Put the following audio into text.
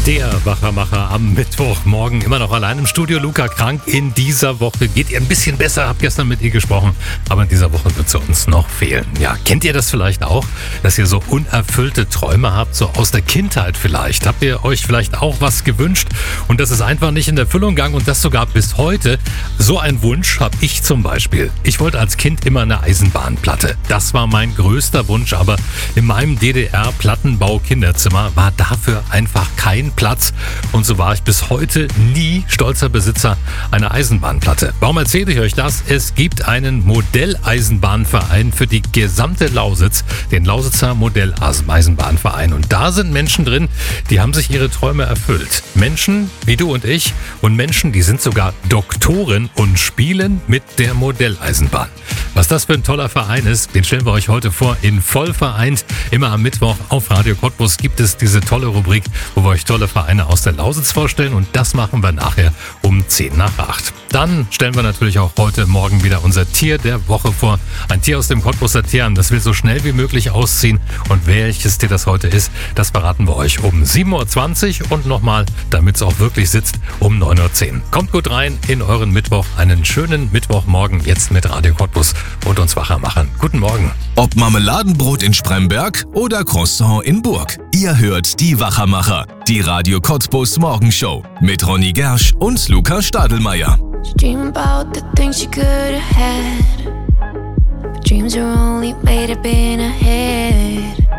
Der Wachermacher am Mittwochmorgen immer noch allein im Studio. Luca krank. In dieser Woche geht ihr ein bisschen besser. Hab gestern mit ihr gesprochen. Aber in dieser Woche wird sie uns noch fehlen. Ja, kennt ihr das vielleicht auch, dass ihr so unerfüllte Träume habt, so aus der Kindheit vielleicht? Habt ihr euch vielleicht auch was gewünscht und das ist einfach nicht in Erfüllung gegangen und das sogar bis heute? So ein Wunsch habe ich zum Beispiel. Ich wollte als Kind immer eine Eisenbahnplatte. Das war mein größter Wunsch, aber in meinem DDR-Plattenbau-Kinderzimmer war dafür einfach kein Platz und so war ich bis heute nie stolzer Besitzer einer Eisenbahnplatte. Warum erzähle ich euch das? Es gibt einen Modelleisenbahnverein für die gesamte Lausitz, den Lausitzer Modelleisenbahnverein, und da sind Menschen drin, die haben sich ihre Träume erfüllt. Menschen wie du und ich und Menschen, die sind sogar Doktoren und spielen mit der Modelleisenbahn. Was das für ein toller Verein ist, den stellen wir euch heute vor in Voll vereint. Immer am Mittwoch auf Radio Cottbus gibt es diese tolle Rubrik, wo wir euch tolle Vereine aus der Lausitz vorstellen, und das machen wir nachher um 7:50. Dann stellen wir natürlich auch heute Morgen wieder unser Tier der Woche vor. Ein Tier aus dem Cottbuser Tierheim, das will so schnell wie möglich ausziehen, und welches Tier das heute ist, das verraten wir euch um 7:20 Uhr und nochmal, damit es auch wirklich sitzt, um 9:10 Uhr. Kommt gut rein in euren Mittwoch, einen schönen Mittwochmorgen jetzt mit Radio Cottbus und uns wacher machen. Guten Morgen. Ob Marmeladenbrot in Spremberg oder Croissant in Burg. Ihr hört die Wachermacher, die Radio Cottbus Morgenshow mit Ronny Gersch und Luca Stadelmeier. Dream about the things you could have had, but dreams are only made up in a head.